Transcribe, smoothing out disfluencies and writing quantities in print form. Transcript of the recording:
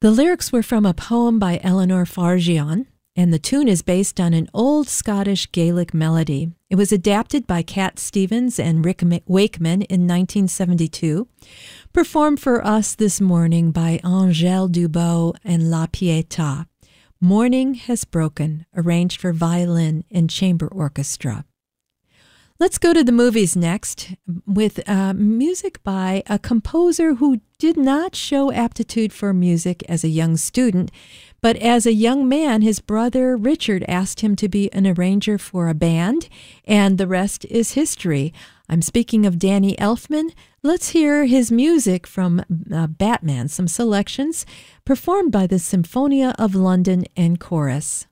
The lyrics were from a poem by Eleanor Farjeon, and the tune is based on an old Scottish Gaelic melody. It was adapted by Cat Stevens and Rick Wakeman in 1972, performed for us this morning by Angèle Dubot and La Pietà. Morning Has Broken, arranged for violin and chamber orchestra. Let's go to the movies next with music by a composer who did not show aptitude for music as a young student, but as a young man, his brother Richard asked him to be an arranger for a band, and the rest is history. I'm speaking of Danny Elfman. Let's hear his music from Batman, some selections performed by the Symphonia of London and Chorus.